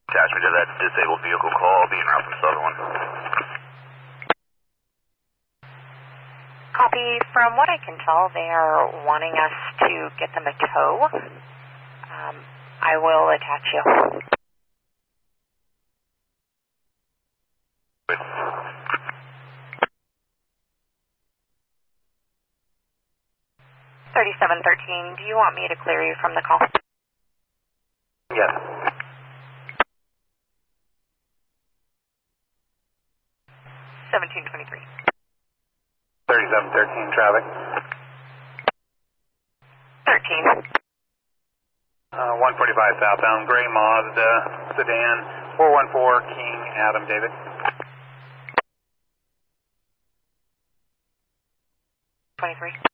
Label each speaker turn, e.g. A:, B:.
A: Attachment to that disabled vehicle call, being route from Sutherland.
B: Copy. From what I can tell, they are wanting us to get them a tow. I will attach you.
A: Good.
B: 3713, do you want me to clear you from the call?
A: Yes.
B: 1723.
A: 3713 traffic.
B: 13.
A: 145 southbound, gray Mazda sedan, 414 King Adam David.
B: 23.